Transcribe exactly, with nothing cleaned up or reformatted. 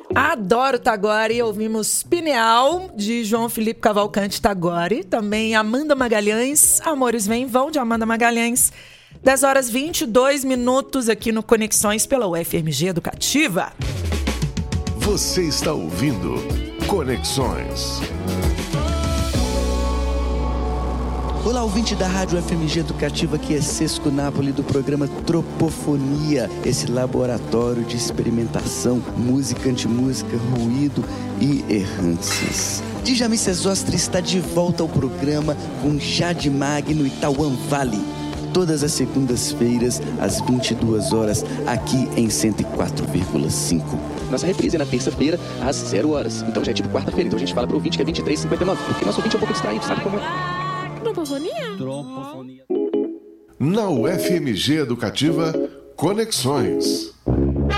Adoro Tagore, ouvimos Pineal, de João Felipe Cavalcante Tagore, também Amanda Magalhães, Amores Vêm Vão, de Amanda Magalhães. dez horas e vinte e dois minutos aqui no Conexões pela U F M G Educativa. Você está ouvindo Conexões. Olá, ouvinte da Rádio F M G Educativa, aqui é Sesco Napoli do programa Tropofonia, esse laboratório de experimentação, música, antimúsica, ruído e errâncias. Djamil Sesostre está de volta ao programa com Jade Magno e Tauan Vale, todas as segundas-feiras, às vinte e duas horas, aqui em cento e quatro vírgula cinco. Nossa reprise é na terça-feira, às zero horas. Então já é tipo quarta-feira. Então a gente fala pro ouvinte que é vinte e três e cinquenta e nove, porque nosso ouvinte é um pouco distraído, sabe como é? Tropofonia? Tropofonia. Na U F M G Educativa, Conexões.